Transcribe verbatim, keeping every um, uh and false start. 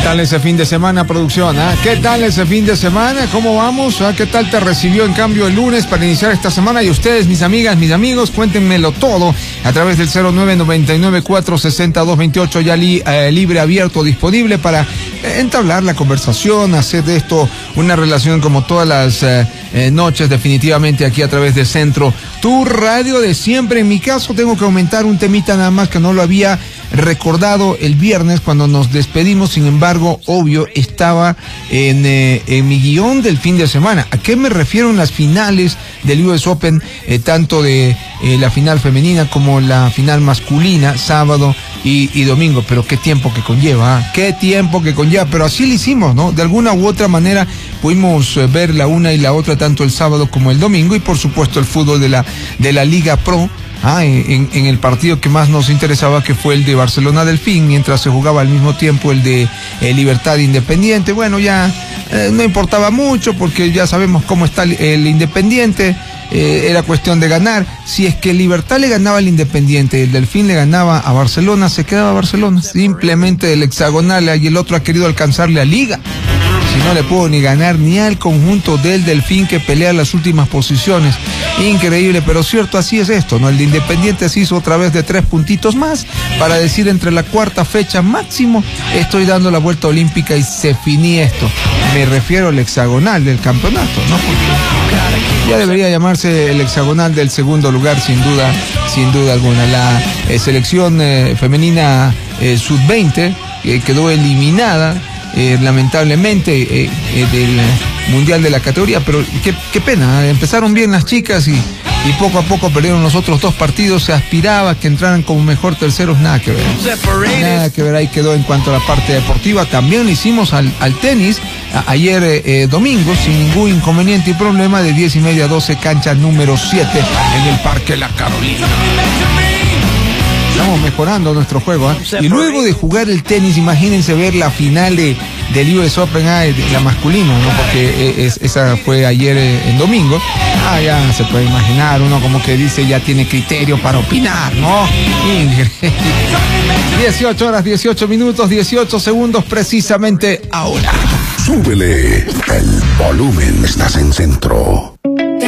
tal ese fin de semana, producción? ¿Ah? ¿Qué tal ese fin de semana? ¿Cómo vamos? ¿Ah? ¿Qué tal te recibió en cambio el lunes para iniciar esta semana? Y ustedes, mis amigas, mis amigos, cuéntenmelo todo a través del cero nueve nueve nueve cuatro seis cero dos dos ocho, ya li, eh, libre, abierto, disponible para eh, entablar la conversación, hacer de esto una relación como todas las eh, eh, noches, definitivamente aquí a través de Centro, tu radio de siempre. En mi caso tengo que aumentar un temita nada más que no lo había recordado el viernes cuando nos despedimos. Sin embargo, obvio, estaba en, eh, en mi guión del fin de semana. ¿A qué me refiero en las finales del U S Open, eh, tanto de eh, la final femenina como la final masculina, sábado y, y domingo? Pero qué tiempo que conlleva, ¿eh? Qué tiempo que conlleva, pero así lo hicimos, ¿no? De alguna u otra manera pudimos eh, ver la una y la otra, tanto el sábado como el domingo, y por supuesto el fútbol de la, de la Liga Pro. Ah, en, en el partido que más nos interesaba, que fue el de Barcelona Delfín, mientras se jugaba al mismo tiempo el de eh, Libertad Independiente. Bueno, ya eh, no importaba mucho porque ya sabemos cómo está el, el Independiente. Eh, era cuestión de ganar. Si es que Libertad le ganaba al Independiente, el Delfín le ganaba a Barcelona, se quedaba Barcelona. Simplemente el hexagonal, y el otro ha querido alcanzarle a Liga. Si no le puedo ni ganar ni al conjunto del Delfín, que pelea las últimas posiciones. Increíble, pero cierto, así es esto, ¿no? El de Independiente se hizo otra vez de tres puntitos más para decir entre la cuarta fecha máximo estoy dando la vuelta olímpica y se finí esto. Me refiero al hexagonal del campeonato, ¿no? Porque ya debería llamarse el hexagonal del segundo lugar, sin duda, sin duda alguna. La eh, selección eh, femenina eh, sub veinte eh, quedó eliminada Eh, lamentablemente eh, eh, del mundial de la categoría, pero qué, qué pena, ¿eh? Empezaron bien las chicas y, y poco a poco perdieron los otros dos partidos. Se aspiraba a que entraran como mejor terceros, nada que ver, nada que ver, ahí quedó en cuanto a la parte deportiva. También lo hicimos al, al tenis a, ayer eh, domingo sin ningún inconveniente y problema, de diez y media a doce, cancha número siete en el Parque La Carolina. Estamos mejorando nuestro juego, ¿eh? Y luego de jugar el tenis, imagínense ver la final de, del U S Open, ah, la masculina, ¿no? Porque es, esa fue ayer eh, en domingo. Ah, ya se puede imaginar, uno como que dice ya tiene criterio para opinar, ¿no? Increíble. dieciocho horas, dieciocho minutos, dieciocho segundos precisamente ahora. Súbele el volumen, estás en Centro.